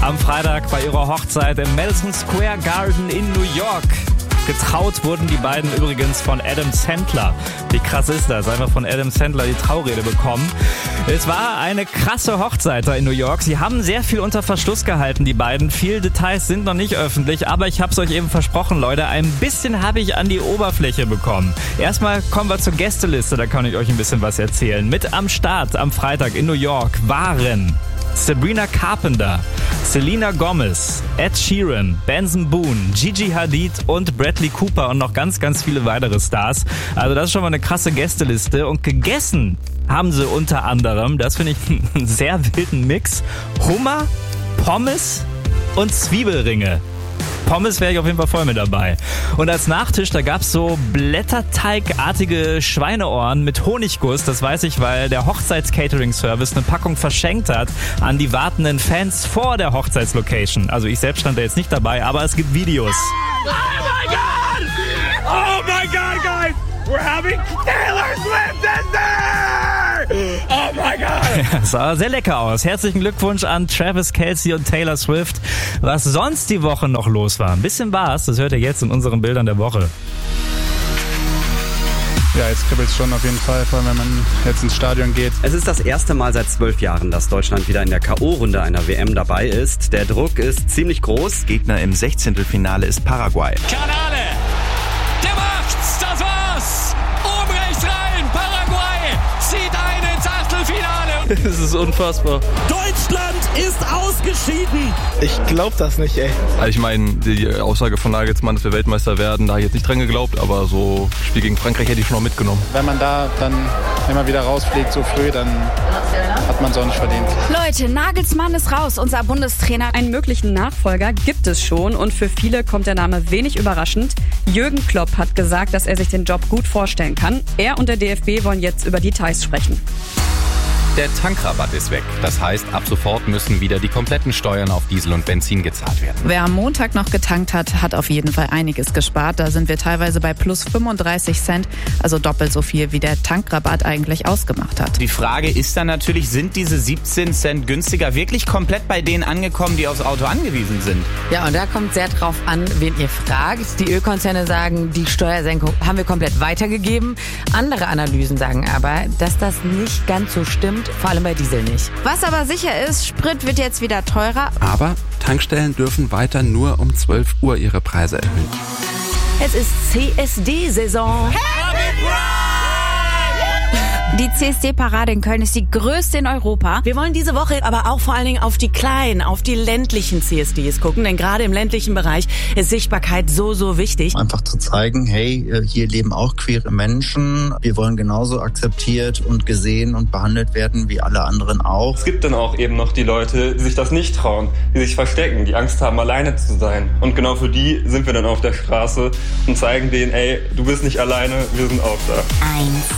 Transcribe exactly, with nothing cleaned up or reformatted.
am Freitag bei ihrer Hochzeit im Madison Square Garden in New York. Getraut wurden die beiden übrigens von Adam Sandler. Wie krass ist das? Einfach von Adam Sandler die Traurede bekommen. Es war eine krasse Hochzeit da in New York. Sie haben sehr viel unter Verschluss gehalten, die beiden. Viele Details sind noch nicht öffentlich, aber ich habe es euch eben versprochen, Leute. Ein bisschen habe ich an die Oberfläche bekommen. Erstmal kommen wir zur Gästeliste, da kann ich euch ein bisschen was erzählen. Mit am Start am Freitag in New York waren Sabrina Carpenter, Selena Gomez, Ed Sheeran, Benson Boone, Gigi Hadid und Bradley Cooper und noch ganz, ganz viele weitere Stars. Also das ist schon mal eine krasse Gästeliste. Und gegessen haben sie unter anderem, das finde ich einen sehr wilden Mix, Hummer, Pommes und Zwiebelringe. Pommes wäre ich auf jeden Fall voll mit dabei. Und als Nachtisch, da gab's so blätterteigartige Schweineohren mit Honigguss. Das weiß ich, weil der Hochzeits-Catering-Service eine Packung verschenkt hat an die wartenden Fans vor der Hochzeitslocation. Also ich selbst stand da jetzt nicht dabei, aber es gibt Videos. Oh my God! Oh my God, guys! We're having Taylor Swift this day! Oh my God! Ja, sah sehr lecker aus. Herzlichen Glückwunsch an Travis Kelce und Taylor Swift. Was sonst die Woche noch los war, ein bisschen war's, das hört ihr jetzt in unseren Bildern der Woche. Ja, jetzt kribbelt es schon auf jeden Fall, vor allem wenn man jetzt ins Stadion geht. Es ist das erste Mal seit zwölf Jahren, dass Deutschland wieder in der K O-Runde einer W M dabei ist. Der Druck ist ziemlich groß. Gegner im Sechzehntelfinale ist Paraguay. Kanale, der macht's, das war's. Oben rechts rein, Paraguay zieht ein ins Achtelfinale. Das ist unfassbar. Deutschland ist ausgeschieden. Ich glaub das nicht, ey. Also ich meine, die Aussage von Nagelsmann, dass wir Weltmeister werden, da habe ich jetzt nicht dran geglaubt, aber so Spiel gegen Frankreich hätte ich schon noch mitgenommen. Wenn man da dann immer wieder rausfliegt so früh, dann hat man es auch nicht verdient. Leute, Nagelsmann ist raus, unser Bundestrainer. Einen möglichen Nachfolger gibt es schon und für viele kommt der Name wenig überraschend. Jürgen Klopp hat gesagt, dass er sich den Job gut vorstellen kann. Er und der D F B wollen jetzt über Details sprechen. Der Tankrabatt ist weg. Das heißt, ab sofort müssen wieder die kompletten Steuern auf Diesel und Benzin gezahlt werden. Wer am Montag noch getankt hat, hat auf jeden Fall einiges gespart. Da sind wir teilweise bei plus fünfunddreißig Cent, also doppelt so viel, wie der Tankrabatt eigentlich ausgemacht hat. Die Frage ist dann natürlich, sind diese siebzehn Cent günstiger wirklich komplett bei denen angekommen, die aufs Auto angewiesen sind? Ja, und da kommt sehr drauf an, wen ihr fragt. Die Ölkonzerne sagen, die Steuersenkung haben wir komplett weitergegeben. Andere Analysen sagen aber, dass das nicht ganz so stimmt. Vor allem bei Diesel nicht. Was aber sicher ist, Sprit wird jetzt wieder teurer. Aber Tankstellen dürfen weiter nur um zwölf Uhr ihre Preise erhöhen. Es ist C S D-Saison. Die C S D-Parade in Köln ist die größte in Europa. Wir wollen diese Woche aber auch vor allen Dingen auf die kleinen, auf die ländlichen C S Ds gucken, denn gerade im ländlichen Bereich ist Sichtbarkeit so, so wichtig. Einfach zu zeigen, hey, hier leben auch queere Menschen. Wir wollen genauso akzeptiert und gesehen und behandelt werden wie alle anderen auch. Es gibt dann auch eben noch die Leute, die sich das nicht trauen, die sich verstecken, die Angst haben, alleine zu sein. Und genau für die sind wir dann auf der Straße und zeigen denen, ey, du bist nicht alleine, wir sind auch da. Eins.